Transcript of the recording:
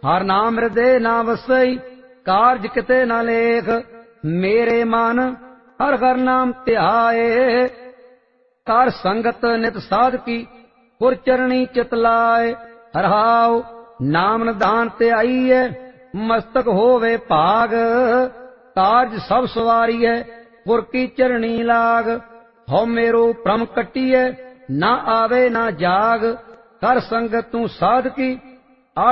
ਹਰ ਨਾਮ ਹਿਰਦੇ ਨਾ ਵਸਈ, ਕਾਰਜ ਕਿਤੇ ਨਾ ਲੇਖ। ਮੇਰੇ ਮਨ ਹਰ ਹਰ ਨਾਮ ਧਿਆਏ, ਕਰ ਸੰਗਤ ਨਿਤ ਸਾਧਕੀ, ਗੁਰ ਚਰਣੀ ਚਿਤ ਲਾਏ। ਹਰਿਹਾਉ ਨਾਮ ਨਿਧਾਨ ਤੇ ਆਈਐ, ਮਸਤਕ ਹੋਵੇ ਭਾਗ। ਕਾਰਜ ਸਭ ਸਵਾਰੀਐ, ਗੁਰ ਕੀ ਚਰਣੀ ਲਾਗ। ਹਉ मेरो ਭ੍ਰਮ ਕੱਟੀਐ, ਨਾ ਆਵੇ ਨਾ ਜਾਗ। ਕਰ ਸੰਗਤ ਤੂੰ ਸਾਧਕੀ,